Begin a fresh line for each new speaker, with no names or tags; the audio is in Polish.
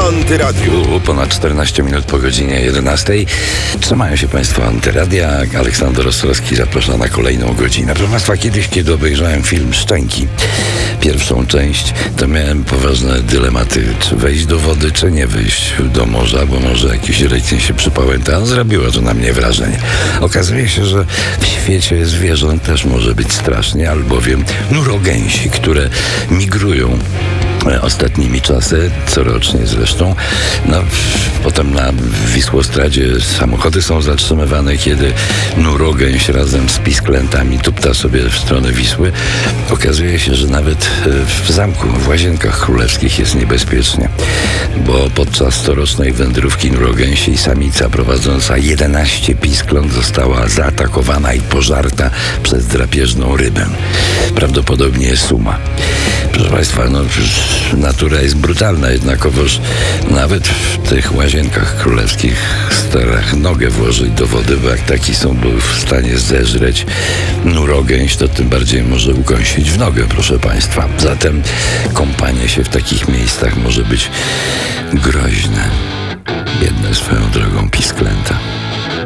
Antyradiu.
Ponad 14 minut po godzinie 11. Trzymają się Państwo Antyradia. Aleksander Ostrowski zaprasza na kolejną godzinę. Proszę Państwa, kiedyś, kiedy obejrzałem film Szczęki, pierwszą część, to miałem poważne dylematy, czy wejść do wody, czy nie wejść do morza, bo może jakiś rejting się przypałęta. Zrobiło to na mnie wrażenie. Okazuje się, że w świecie zwierząt też może być strasznie, albowiem nurogęsi, które migrują ostatnimi czasy, corocznie zresztą. Potem na Wisłostradzie samochody są zatrzymywane, kiedy nurogęś razem z pisklętami tupta sobie w stronę Wisły. Okazuje się, że nawet w zamku, w Łazienkach Królewskich jest niebezpiecznie, bo podczas corocznej wędrówki nurogęsiej samica prowadząca 11 piskląt została zaatakowana i pożarta przez drapieżną rybę. Prawdopodobnie suma. Proszę Państwa, natura jest brutalna, jednakowoż nawet w tych Łazienkach Królewskich starach nogę włożyć do wody, bo jak taki był w stanie zeżreć nurogęś, to tym bardziej może ukąsić w nogę, proszę Państwa. Zatem kąpanie się w takich miejscach może być groźne. Jedne swoją drogą pisklęta.